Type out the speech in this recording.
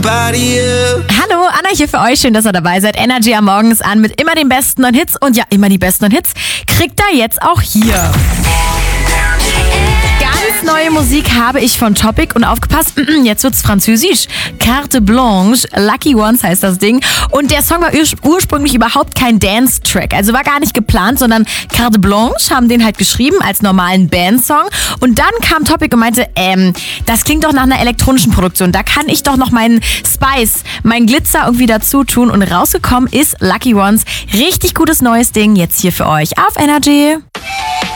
somebody else. Hallo, Anna hier für euch. Schön, dass ihr dabei seid. Energy am Morgen ist an mit immer den besten neuen Hits. Und ja, immer die besten neuen Hits kriegt ihr jetzt auch hier. Ganz neue Musik habe ich von Topic und aufgepasst, jetzt wird's französisch. Carte Blanche, Lucky Ones heißt das Ding. Und der Song war ursprünglich überhaupt kein Dance-Track, also war gar nicht geplant, sondern Carte Blanche haben den halt geschrieben als normalen Bandsong. Und dann kam Topic und meinte, das klingt doch nach einer elektronischen Produktion, da kann ich doch noch meinen Spice, meinen Glitzer irgendwie dazu tun. Und rausgekommen ist Lucky Ones. Richtig gutes neues Ding jetzt hier für euch auf Energy.